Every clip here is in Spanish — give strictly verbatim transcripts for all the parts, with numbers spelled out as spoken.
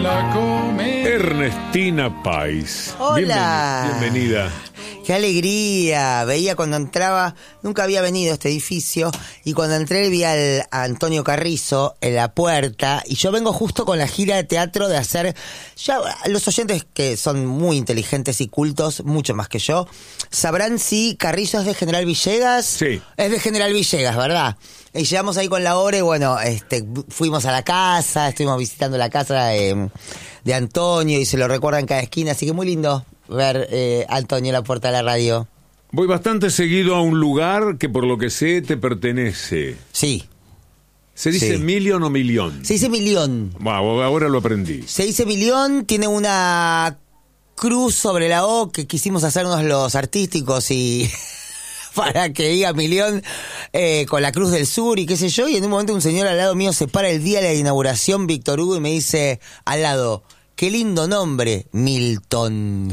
la comedia. Ernestina Pais. Hola. Bienven- bienvenida. Qué alegría. Veía cuando entraba, nunca había venido a este edificio, y cuando entré vi al, a Antonio Carrizo en la puerta, y yo vengo justo con la gira de teatro de hacer, ya los oyentes que son muy inteligentes y cultos, mucho más que yo, sabrán si Carrizo es de General Villegas. Sí. Es de General Villegas, ¿verdad? Y llegamos ahí con la hora y bueno, este, fuimos a la casa, estuvimos visitando la casa de, de Antonio y se lo recuerda en cada esquina, así que muy lindo ver eh, a Antonio en la puerta de la radio. Voy bastante seguido a un lugar que por lo que sé te pertenece. Sí. ¿Se dice Sí. Million o Millón? Se dice Milión. Wow, ahora lo aprendí. Se dice Milión, tiene una cruz sobre la O que quisimos hacernos los artísticos y para que diga Milión eh, con la Cruz del Sur y qué sé yo, y en un momento un señor al lado mío se para el día de la inauguración, Víctor Hugo, y me dice al lado: qué lindo nombre, Milton.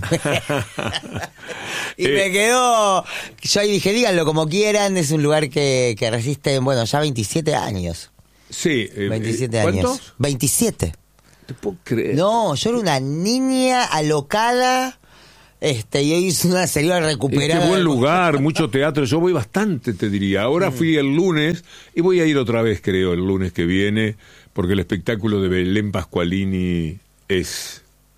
Y Eh. me quedó, yo ahí dije, díganlo como quieran, es un lugar que, que resiste, bueno, ya veintisiete años. Sí. eh, veintisiete eh, años. ¿Cuántos? veintisiete. ¿Te puedo creer? No, yo era una niña alocada, este, y hoy es una señora Es recuperada. que buen lugar, mucho teatro. Yo voy bastante, te diría. Ahora fui el lunes y voy a ir otra vez, creo, el lunes que viene, porque el espectáculo de Belén Pascualini es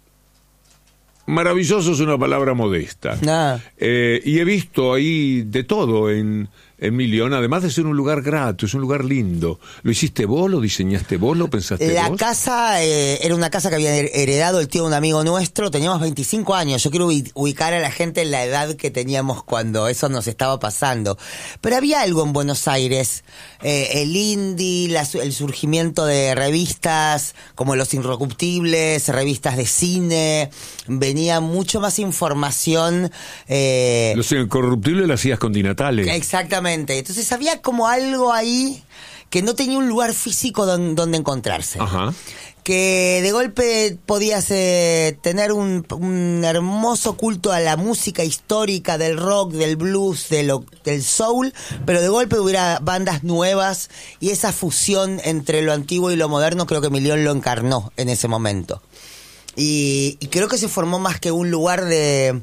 maravilloso, es una palabra modesta. Ah. Eh, y he visto ahí de todo en, en Milión, además de ser un lugar grato, es un lugar lindo. ¿Lo hiciste vos, lo diseñaste vos, lo pensaste La vos? casa eh, era una casa que había heredado el tío de un amigo nuestro, teníamos veinticinco años, yo quiero ubi- ubicar a la gente en la edad que teníamos cuando eso nos estaba pasando. Pero había algo en Buenos Aires, eh, el indie, la su- el surgimiento de revistas como Los Incorruptibles, revistas de cine, venía mucho más información. Eh, Los Incorruptibles lo hacías con Di Natale. Exactamente. Entonces había como algo ahí que no tenía un lugar físico don- donde encontrarse. Ajá. Que de golpe podías eh, tener un, un hermoso culto a la música histórica del rock, del blues, de lo, del soul, pero de golpe hubiera bandas nuevas y esa fusión entre lo antiguo y lo moderno creo que Milión lo encarnó en ese momento. Y, y creo que se formó más que un lugar de...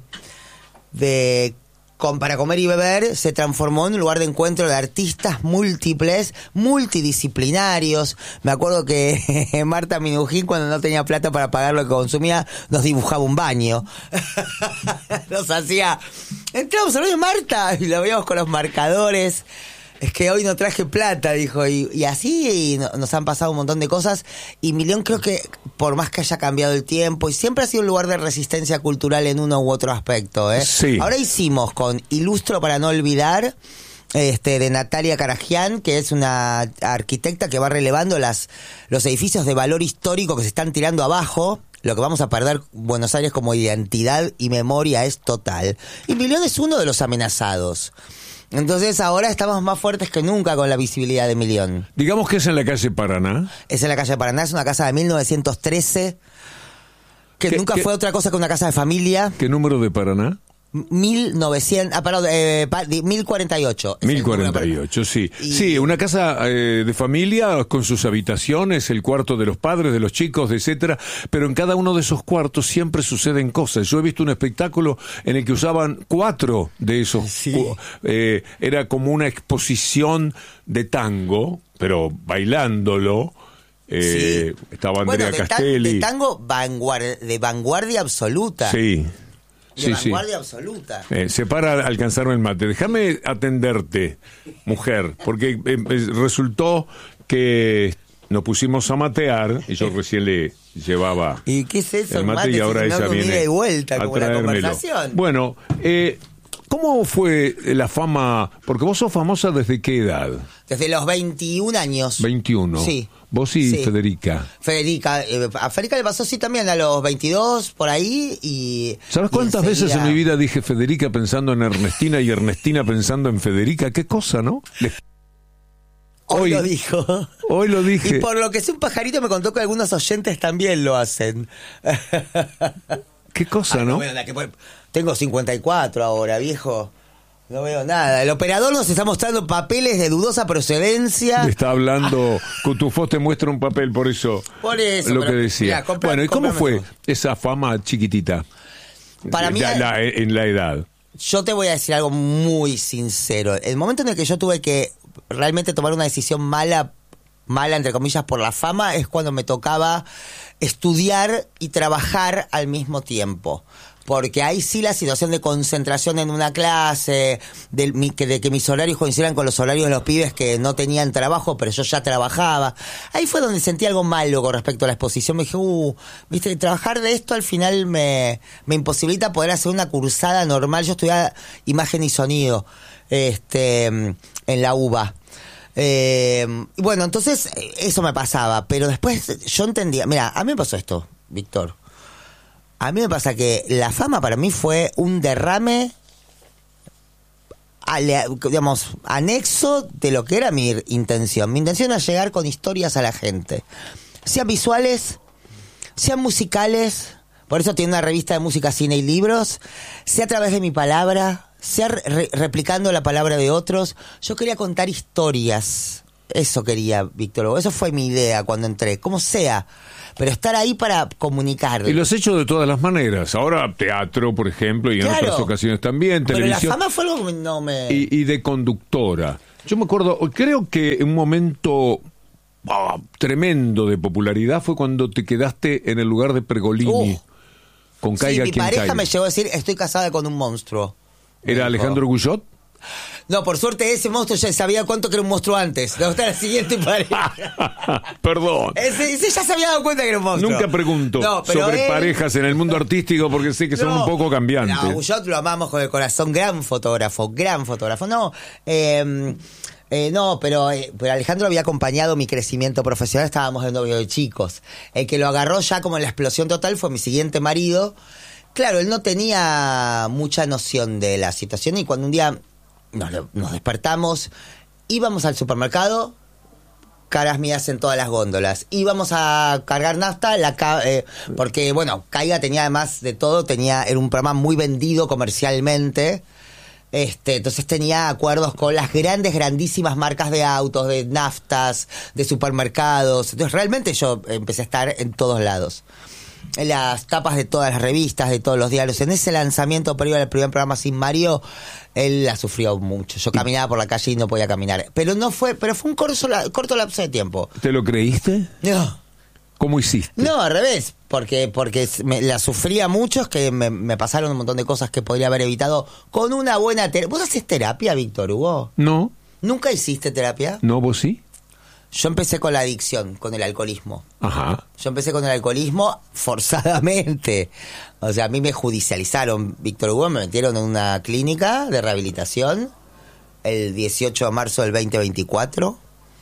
de con, para comer y beber, se transformó en un lugar de encuentro de artistas múltiples, multidisciplinarios. Me acuerdo que Marta Minujín, cuando no tenía plata para pagar lo que consumía, nos dibujaba un baño. Nos hacía... Entramos al baño, Marta, y la veíamos con los marcadores. Es que hoy no traje plata, dijo, y, y así y no, nos han pasado un montón de cosas, y Milión creo que, por más que haya cambiado el tiempo, y siempre ha sido un lugar de resistencia cultural en uno u otro aspecto, ¿eh? Sí. Ahora hicimos con Ilustro para no olvidar, este, de Natalia Caragian, que es una arquitecta que va relevando las, los edificios de valor histórico que se están tirando abajo. Lo que vamos a perder Buenos Aires como identidad y memoria es total. Y Milión es uno de los amenazados. Entonces ahora estamos más fuertes que nunca con la visibilidad de Milión. Digamos que es en la calle Paraná. Es en la calle Paraná, es una casa de mil novecientos trece, que ¿Qué- nunca qué- fue otra cosa que una casa de familia. ¿Qué número de Paraná? mil novecientos, ah, perdón, eh, pa- di- mil cuarenta y ocho. Es el mil cuarenta y número ocho, sí. Y- Sí, una casa eh, de familia con sus habitaciones, el cuarto de los padres, de los chicos, etcétera, pero en cada uno de esos cuartos siempre suceden cosas. Yo he visto un espectáculo en el que usaban cuatro de esos. Sí. cu- eh, era como una exposición de tango, pero bailándolo. Eh, Sí. Estaba Bueno, Andrea de, tan- Castelli. de tango vanguard- de vanguardia absoluta. Sí. De Sí, sí. vanguardia absoluta. Eh, se para a alcanzarme el mate. Déjame atenderte, mujer, porque eh, eh, resultó que nos pusimos a matear y yo recién le llevaba ¿Y qué es eso, el mate, mate? y ahora Si no, ella con ida viene y vuelta, a como la traérmelo. conversación. Bueno, eh, ¿cómo fue la fama? Porque vos sos famosa desde qué edad? Desde los veintiún años. veintiuno. Sí. Vos y Sí. Federica. Federica, eh, a Federica le pasó sí también a los veintidós, por ahí, y... ¿Sabes y cuántas veces en enseguida- mi vida dije Federica pensando en Ernestina y Ernestina pensando en Federica? ¿Qué cosa, no? Les- Hoy, Hoy- lo dijo. Hoy lo dije. Y por lo que sé, un pajarito me contó que algunos oyentes también lo hacen. ¿Qué cosa, Ay, no? bueno, la que fue- tengo cincuenta y cuatro ahora, viejo. No veo nada. El operador nos está mostrando papeles de dudosa procedencia. Le está hablando, Cutufós te muestra un papel, por eso, por eso lo pero, que decía. Mirá, compra, bueno, ¿y cómo fue todo. esa fama chiquitita? Para mí, la, la, en la edad. Yo te voy a decir algo muy sincero. El momento en el que yo tuve que realmente tomar una decisión mala, mala entre comillas, por la fama, es cuando me tocaba estudiar y trabajar al mismo tiempo. Porque ahí sí la situación de concentración en una clase, de, mi, que, de que mis horarios coincidieran con los horarios de los pibes que no tenían trabajo, pero yo ya trabajaba. Ahí fue donde sentí algo malo con respecto a la exposición. Me dije, uh, viste, trabajar de esto al final me, me imposibilita poder hacer una cursada normal. Yo estudiaba imagen y sonido este, en la U B A. Eh, y bueno, entonces eso me pasaba, pero después yo entendía, mira, a mí me pasó esto, Víctor. A mí me pasa que la fama para mí fue un derrame, ale, digamos, anexo de lo que era mi intención. Mi intención era llegar con historias a la gente, sean visuales, sean musicales, por eso tiene una revista de música, cine y libros, sea a través de mi palabra, sea re replicando la palabra de otros. Yo quería contar historias, eso quería, Víctor Hugo, eso fue mi idea cuando entré, como sea. Pero estar ahí para comunicar. Y lo has hecho de todas las maneras. Ahora teatro, por ejemplo, y en claro, otras ocasiones también, pero televisión. La fama fue algo que no me... Y, y de conductora. Yo me acuerdo, creo que un momento oh, tremendo de popularidad fue cuando te quedaste en el lugar de Pergolini. Uh, con Caiga sí, quien mi pareja caiga. Me llegó a decir, estoy casada con un monstruo. ¿Era Alejandro Guyot? No, por suerte ese monstruo ya sabía cuánto que era un monstruo antes. Le gusta la siguiente pareja. Perdón. Ese, ese ya se había dado cuenta que era un monstruo. Nunca pregunto no, sobre él... parejas en el mundo artístico porque sé que no, son un poco cambiantes. No, Guyot lo amamos con el corazón. Gran fotógrafo, gran fotógrafo. No, eh, eh, no pero, eh, pero Alejandro había acompañado mi crecimiento profesional. Estábamos de novio de chicos. El que lo agarró ya como en la explosión total fue mi siguiente marido. Claro, él no tenía mucha noción de la situación y cuando un día... Nos, nos despertamos, íbamos al supermercado, caras mías en todas las góndolas, íbamos a cargar nafta, la eh, porque bueno, Caiga tenía además de todo, tenía era un programa muy vendido comercialmente, este, entonces tenía acuerdos con las grandes, grandísimas marcas de autos, de naftas, de supermercados, entonces realmente yo empecé a estar en todos lados. En las tapas de todas las revistas, de todos los diarios. En ese lanzamiento previo al primer programa Sin Mario, él la sufrió mucho. Yo caminaba por la calle y no podía caminar. Pero no fue, pero fue un corto, corto lapso de tiempo. ¿Te lo creíste? No. ¿Cómo hiciste? No, al revés. Porque, porque me, la sufría mucho, es que me, me pasaron un montón de cosas que podría haber evitado con una buena terapia. ¿Vos haces terapia, Víctor Hugo? No. ¿Nunca hiciste terapia? No, ¿vos sí? Yo empecé con la adicción, con el alcoholismo. Ajá. Yo empecé con el alcoholismo forzadamente. O sea, a mí me judicializaron, Víctor Hugo, me metieron en una clínica de rehabilitación el dieciocho de marzo del veinte veinticuatro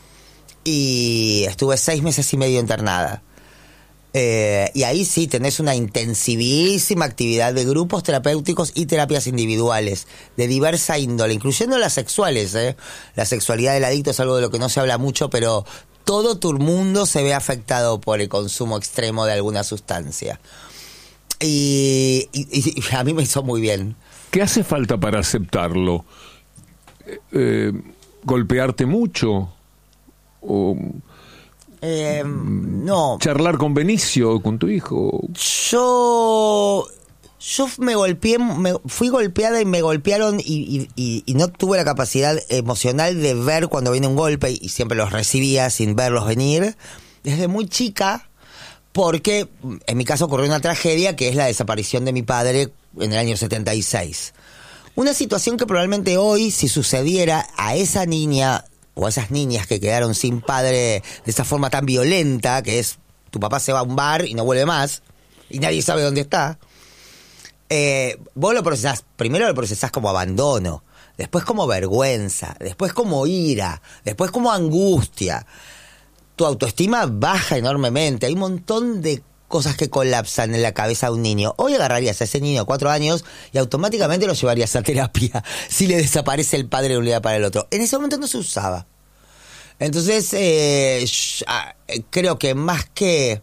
y estuve seis meses y medio internada. Eh, y ahí sí tenés una intensivísima actividad de grupos terapéuticos y terapias individuales de diversa índole, incluyendo las sexuales, ¿eh? La sexualidad del adicto es algo de lo que no se habla mucho, pero todo tu mundo se ve afectado por el consumo extremo de alguna sustancia. Y, y, y a mí me hizo muy bien. ¿Qué hace falta para aceptarlo? Eh, ¿Golpearte mucho? ¿O eh, no charlar con Benicio, con tu hijo? Yo... Yo me golpeé, me fui golpeada y me golpearon y, y, y no tuve la capacidad emocional de ver cuando viene un golpe y siempre los recibía sin verlos venir desde muy chica, porque en mi caso ocurrió una tragedia que es la desaparición de mi padre en el año setenta y seis. Una situación que probablemente hoy, si sucediera a esa niña o a esas niñas que quedaron sin padre de esa forma tan violenta, que es tu papá se va a un bar y no vuelve más y nadie sabe dónde está. Eh, vos lo procesás, primero lo procesás como abandono, después como vergüenza, después como ira, después como angustia. Tu autoestima baja enormemente, hay un montón de cosas que colapsan en la cabeza de un niño. Hoy agarrarías a ese niño de cuatro años y automáticamente lo llevarías a terapia si le desaparece el padre de un día para el otro. En ese momento no se usaba. Entonces, eh, creo que más que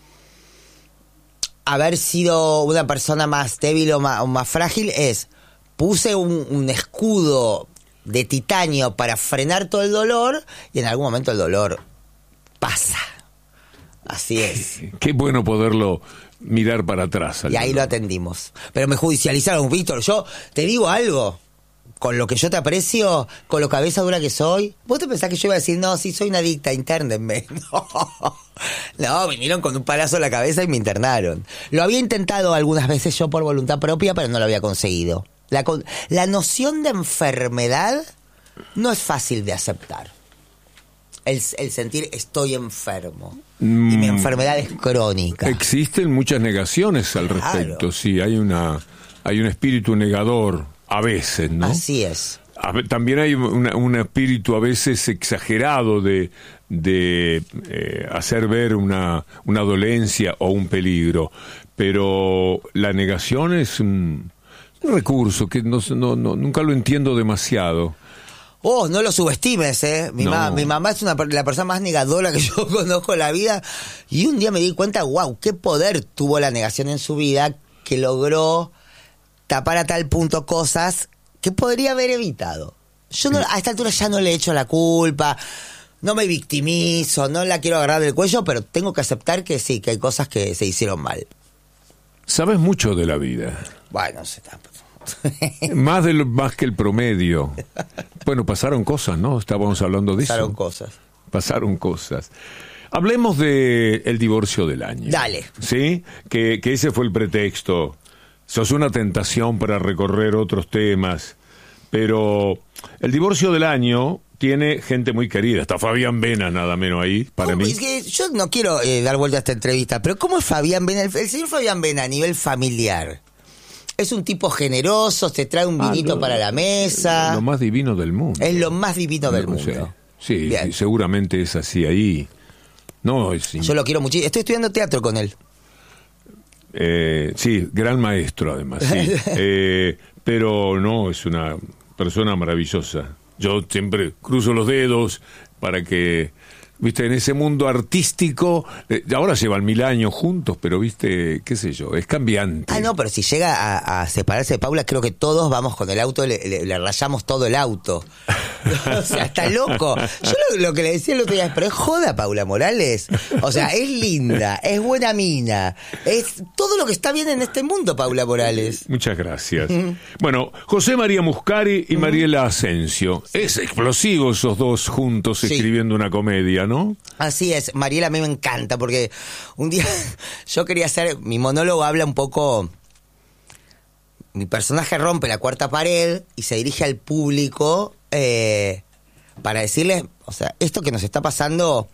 haber sido una persona más débil o más, o más frágil es puse un, un escudo de titanio para frenar todo el dolor y en algún momento el dolor pasa. Así es. Qué bueno poderlo mirar para atrás. Y ahí lo atendimos. Pero me judicializaron, Víctor. Yo te digo algo. Con lo que yo te aprecio, con lo cabeza dura que soy, ¿vos te pensás que yo iba a decir, no, sí, soy una adicta, internenme? No, no, vinieron con un palazo en la cabeza y me internaron. Lo había intentado algunas veces yo por voluntad propia, pero no lo había conseguido. La, la noción de enfermedad no es fácil de aceptar. El, el sentir estoy enfermo. Mm, y mi enfermedad es crónica. Existen muchas negaciones al Claro. respecto, sí, hay una hay un espíritu negador a veces, ¿no? Así es. A ve- También hay una- un espíritu a veces exagerado de, de eh, hacer ver una, una dolencia o un peligro, pero la negación es un, un recurso que no, no, no, nunca lo entiendo demasiado. Oh, no lo subestimes, ¿eh? Mi, No. ma- mi mamá es una, per- la persona más negadora que yo conozco en la vida. Y un día me di cuenta, wow, qué poder tuvo la negación en su vida, que logró tapar a tal punto cosas que podría haber evitado. Yo no, a esta altura ya no le echo la culpa, no me victimizo, no la quiero agarrar del cuello, pero tengo que aceptar que sí, que hay cosas que se hicieron mal. Sabes mucho de la vida. Bueno, no sé tampoco. Más, de lo- más que el promedio. Bueno, pasaron cosas, ¿no? Estábamos hablando de Pasaron eso. cosas. Pasaron cosas. Hablemos de el divorcio del año. Dale. ¿Sí? Que, que ese fue el pretexto. Sos una tentación para recorrer otros temas. Pero el divorcio del año tiene gente muy querida. Está Fabián Vena, nada menos ahí, para ¿Cómo? mí. Es que yo no quiero eh, dar vuelta a esta entrevista, pero ¿cómo es Fabián Vena? El, el señor Fabián Vena a nivel familiar. Es un tipo generoso, te trae un Ah, vinito lo- para la mesa. Lo más divino del mundo. Es lo más divino del No sé. mundo. Sí, Bien. seguramente es así ahí. No, es... Yo lo quiero muchísimo. Estoy estudiando teatro con él. Eh, sí, gran maestro además, sí. Eh, pero no, es una persona maravillosa. Yo siempre cruzo los dedos para que, viste, en ese mundo artístico, eh, ahora llevan mil años juntos, pero viste, qué sé yo, es cambiante. Ah, no, pero si llega a, a separarse de Paula, creo que todos vamos con el auto, le, le- le rayamos todo el auto. O sea, está loco. Yo lo, lo que le decía el otro día es, pero es joda Paula Morales. O sea, es linda, es buena mina, es todo lo que está bien en este mundo, Paula Morales. Muchas gracias. Bueno, José María Muscari y Mariela Asensio. Es explosivo esos dos juntos Sí. escribiendo una comedia, ¿no? Así es, Mariela a mí me encanta porque un día yo quería hacer, mi monólogo habla un poco, mi personaje rompe la cuarta pared y se dirige al público eh, para decirles, o sea, esto que nos está pasando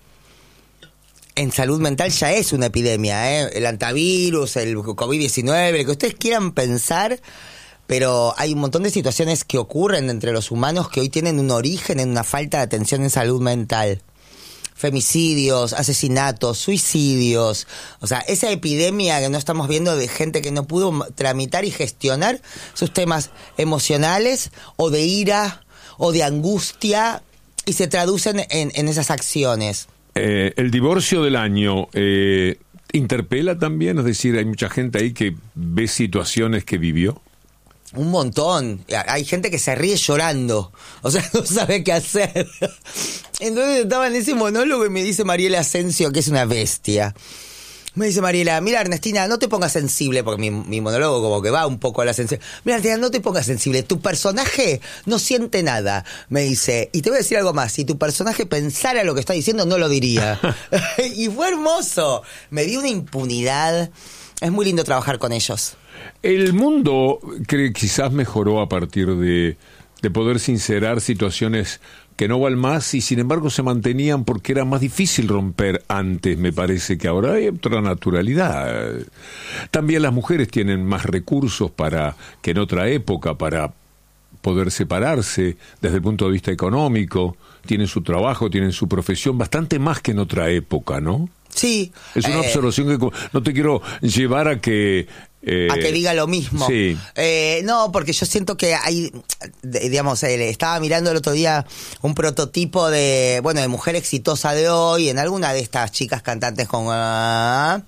en salud mental ya es una epidemia, ¿eh? El antivirus, el covid diecinueve, lo que ustedes quieran pensar, pero hay un montón de situaciones que ocurren entre los humanos que hoy tienen un origen en una falta de atención en salud mental. Femicidios, asesinatos, suicidios, o sea, esa epidemia que no estamos viendo de gente que no pudo tramitar y gestionar sus temas emocionales o de ira o de angustia y se traducen en, en esas acciones. Eh, el divorcio del año eh, interpela también, es decir, hay mucha gente ahí que ve situaciones que vivió. Un montón. Hay gente que se ríe llorando. O sea, no sabe qué hacer. Entonces estaba en ese monólogo y me dice Mariela Asensio, que es una bestia. Me dice Mariela, mira Ernestina, no te pongas sensible, porque mi, mi monólogo como que va un poco a la sensibilidad. Mira Ernestina, no te pongas sensible, tu personaje no siente nada, me dice. Y te voy a decir algo más, si tu personaje pensara lo que está diciendo, no lo diría. Y fue hermoso. Me dio una impunidad. Es muy lindo trabajar con ellos. El mundo cree, quizás mejoró a partir de, de poder sincerar situaciones que no van más y sin embargo se mantenían porque era más difícil romper antes, me parece que ahora hay otra naturalidad. También las mujeres tienen más recursos para que en otra época para poder separarse desde el punto de vista económico, tienen su trabajo, tienen su profesión, bastante más que en otra época, ¿no? Sí. Es una eh, observación que co- no te quiero llevar a que... eh, a que diga lo mismo. Sí. Eh, no, porque yo siento que hay, de- digamos, eh, estaba mirando el otro día un prototipo de, bueno, de mujer exitosa de hoy, en alguna de estas chicas cantantes con... ah,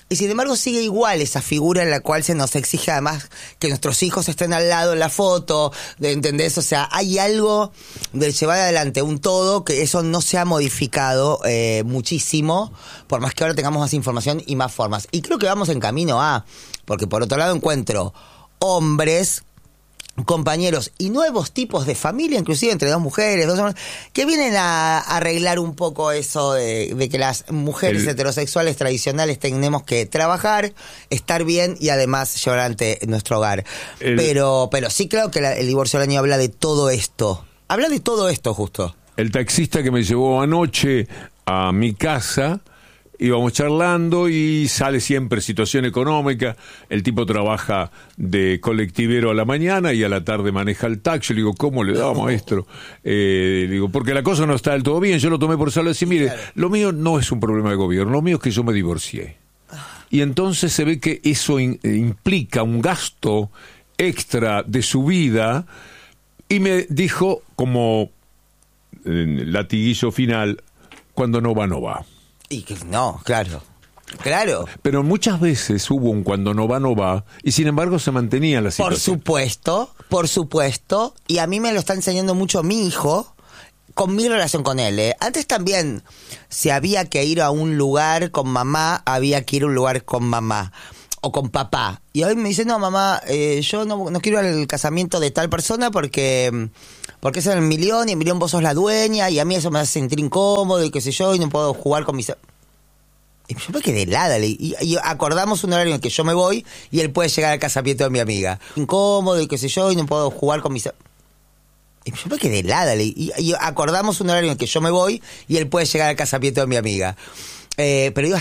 Y sin embargo sigue igual esa figura en la cual se nos exige además que nuestros hijos estén al lado en la foto, ¿entendés? O sea, hay algo de llevar adelante un todo que eso no se ha modificado eh, muchísimo, por más que ahora tengamos más información y más formas. Y creo que vamos en camino a, porque por otro lado encuentro hombres, compañeros y nuevos tipos de familia, inclusive entre dos mujeres, dos hombres, que vienen a arreglar un poco eso de, de que las mujeres el... heterosexuales tradicionales tenemos que trabajar, estar bien y además llevar adelante nuestro hogar. El... Pero, pero sí creo que la, el divorcio del año habla de todo esto. Habla de todo esto justo. El taxista que me llevó anoche a mi casa, íbamos charlando y sale siempre situación económica. El tipo trabaja de colectivero a la mañana y a la tarde maneja el taxi. Le digo, ¿cómo le da, maestro? Eh, le digo, porque la cosa no está del todo bien. Yo lo tomé por solo decir, mire, lo mío no es un problema de gobierno, lo mío es que yo me divorcié. Y entonces se ve que eso in, implica un gasto extra de su vida. Y me dijo, como eh, latiguillo final, cuando no va, no va. Y que no, claro, claro. Pero muchas veces hubo un cuando no va, no va, y sin embargo se mantenía la situación. Por supuesto, por supuesto, y a mí me lo está enseñando mucho mi hijo, con mi relación con él. ¿eh? Antes también, si había que ir a un lugar con mamá, había que ir a un lugar con mamá, o con papá. Y hoy me dice, no, mamá, eh, yo no, no quiero ir al casamiento de tal persona porque... porque es el Emilión y Emilión vos sos la dueña y a mí eso me hace sentir incómodo y qué sé yo y no puedo jugar con mis... Y yo me quedé helada y, y acordamos un horario en el que yo me voy y él puede llegar al casamiento de mi amiga. Incómodo y qué sé yo y no puedo jugar con mis... Y yo me quedé helada y, y acordamos un horario en el que yo me voy y él puede llegar al casamiento de mi amiga. Eh, pero iba